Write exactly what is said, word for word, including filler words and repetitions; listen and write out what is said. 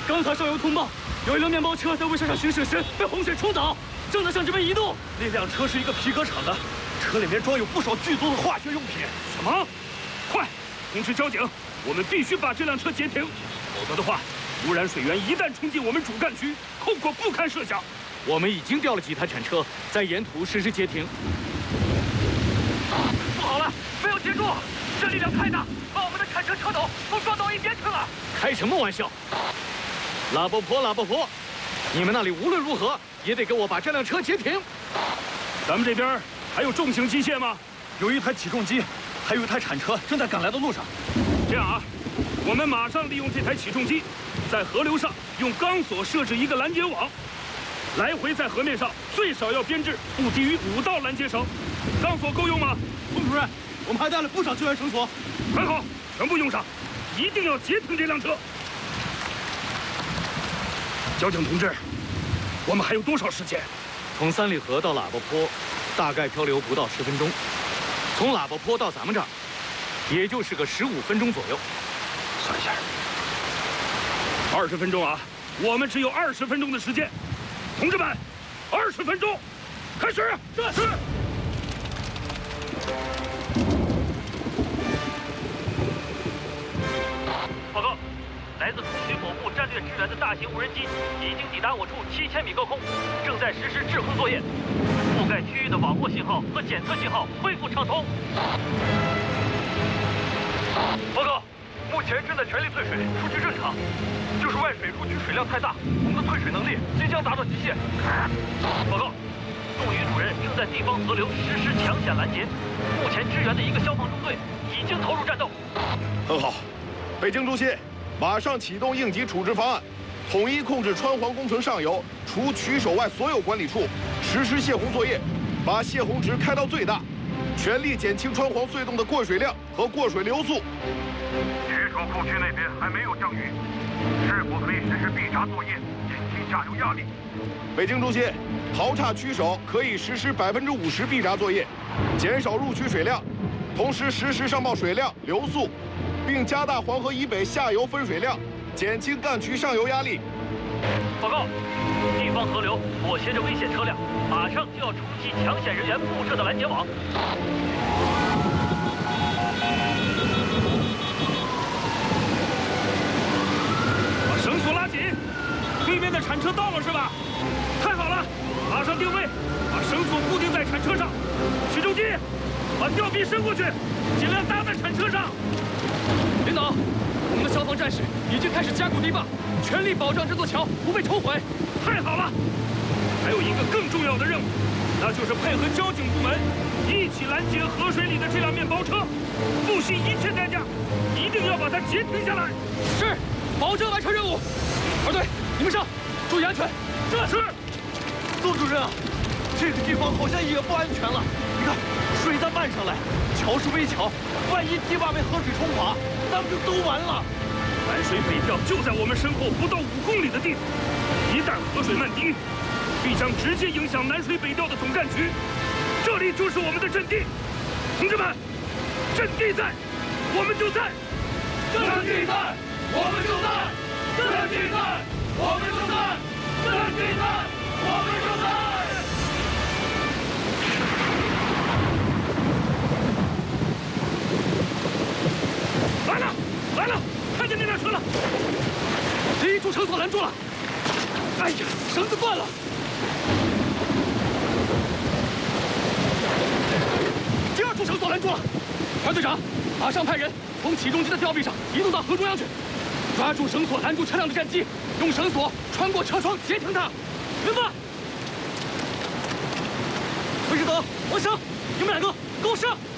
刚才上游通报，有一辆面包车在卫山上行驶时被洪水冲倒，正在向这边移动。 那辆车是一个皮革厂的，车里面装有不少剧毒的化学用品。 什么？快，通知交警，我们必须把这辆车截停，否则的话，污染水源一旦冲进我们主干区，后果不堪设想。 我们已经调了几台铲车，在沿途实施截停。 不好了，没有截住，这力量太大，把我们的铲车车斗都撞到一边去了。 开什么玩笑！拉波坡，拉波坡，你们那里无论如何也得给我把这辆车截停。 咱们这边还有重型机械吗？ 有一台起重机，还有一台铲车正在赶来的路上。 这样啊，我们马上利用这台起重机，在河流上用钢索设置一个拦截网，来回在河面上最少要编制不低于五道拦截绳。钢索够用吗？ 宋主任，我们还带了不少救援绳索。 很好，全部用上，一定要截停这辆车。交警同志，我们还有多少时间？ 从三里河到喇叭坡，大概漂流不到十分钟；从喇叭坡到咱们这儿，也就是个十五分钟左右。 算一下，二十分钟啊！我们只有二十分钟的时间，同志们，二十分钟，开始！是。是。 报告，来自空军某部战略支援的大型无人机已经抵达我处七千米高空，正在实施制空作业，覆盖区域的网络信号和检测信号恢复畅通。报告，目前正在全力退水，数据正常，就是外水入区水量太大，我们的退水能力即将达到极限。报告，宋宇主任正在地方河流实施抢险拦截，目前支援的一个消防中队已经投入战斗。 很好。北京中心，马上启动应急处置方案，统一控制川黄工程上游除渠首外所有管理处，实施泄洪作业，把泄洪值开到最大，全力减轻川黄隧洞的过水量和过水流速。 渠首库区那边还没有降雨，是否可以实施闭闸作业，减轻下游压力？ 北京中心，淘岔渠首可以实施百分之五十闭闸作业，减少入区水量，同时实时上报水量、流速。并加大黄河以北下游分水量，减轻干渠上游压力。 报告，地方河流裹挟着危险车辆，马上就要冲击抢险人员布设的拦截网。 把绳索拉紧，对面的铲车到了是吧？太好了，马上定位，把绳索固定在铲车上。起重机，把吊臂伸过去，尽量搭在铲车上。 领导，我们的消防战士已经开始加固堤坝，全力保障这座桥不被冲毁。 太好了！还有一个更重要的任务，那就是配合交警部门，一起拦截河水里的这辆面包车，不惜一切代价，一定要把它截停下来。 是，保证完成任务。二队，你们上，注意安全。 这是。 宋主任啊，这个地方好像也不安全了。你看，水在漫上来，桥是危桥，万一堤坝被河水冲垮，咱们就都完了。 南水北调就在我们身后不到五公里的地方，一旦河水漫堤，必将直接影响南水北调的总干区。这里就是我们的阵地，同志们，阵地在，我们就在；阵地在，我们就在；阵地在，我们就在；阵地在，我们就在。来了，来了！看见那辆车了！第一柱绳索拦住了。哎呀，绳子断了！第二柱绳索拦住了。团队长，马上派人从起重机的吊臂上移动到河中央去，抓住绳索拦住车辆的战机，用绳索穿过车窗截停它。跟吧！崔志德、王生，你们两个跟我上！